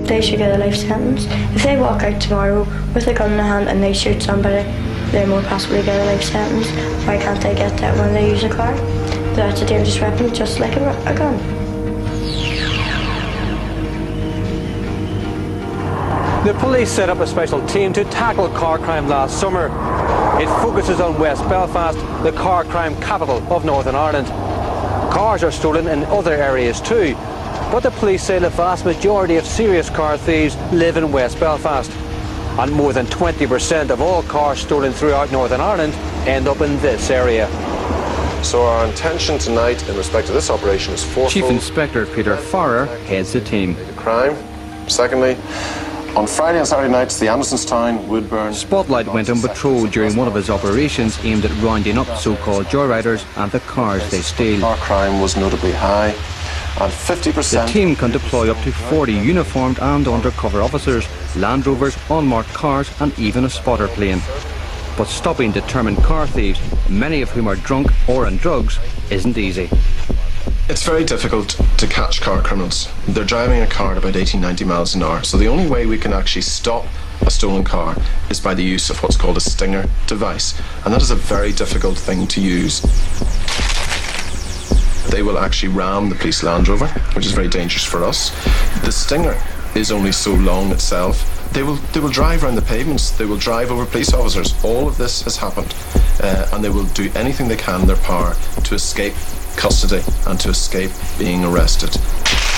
they should get a life sentence. If they walk out tomorrow with a gun in their hand and they shoot somebody, they more possibly get a life sentence. Why can't they get that when they use a car? That's a dangerous weapon, just like a gun. The police set up a special team to tackle car crime last summer. It focuses on West Belfast, the car crime capital of Northern Ireland. Cars are stolen in other areas too, but the police say the vast majority of serious car thieves live in West Belfast. And more than 20% of all cars stolen throughout Northern Ireland end up in this area. So our intention tonight in respect to this operation is fourfold. Chief Inspector Peter Farrer heads the team. Crime. Secondly, on Friday and Saturday nights, the Andersonstown, Woodburn... Spotlight went on patrol during one of his operations aimed at rounding up so-called joyriders and the cars they steal. Our crime was notably high, and 50%... The team can deploy up to 40 uniformed and undercover officers, Land Rovers, unmarked cars and even a spotter plane. But stopping determined car thieves, many of whom are drunk or on drugs, isn't easy. It's very difficult to catch car criminals. They're driving a car at about 80-90 miles an hour, so the only way we can actually stop a stolen car is by the use of what's called a stinger device, and that is a very difficult thing to use. They will actually ram the police Land Rover, which is very dangerous for us. The stinger is only so long itself. They will drive around the pavements, they will drive over police officers. All of this has happened, and they will do anything they can in their power to escape custody and to escape being arrested.